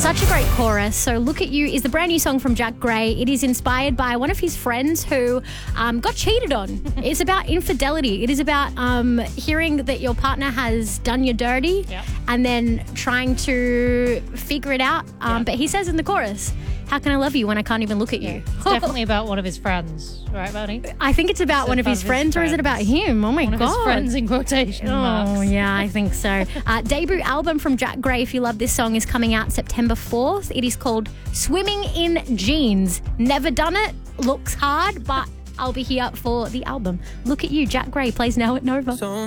Such a great chorus. So Look at You is the brand new song from Jack Gray. It is inspired by one of his friends who got cheated on. It's about infidelity. It is about hearing that your partner has done you dirty and then trying to figure it out. But he says in the chorus, how can I love you when I can't even look at you? It's definitely about one of his friends, right, Bonnie? I think it's about one of his friends, or is it about him? Oh, my God. One of his friends in quotation marks. Oh, yeah, I think so. Debut album from Jack Gray, if you love this song, is coming out September 4th. It is called Swimming in Jeans. Never done it. Looks hard, but I'll be here for the album. Look at You. Jack Gray plays now at Nova.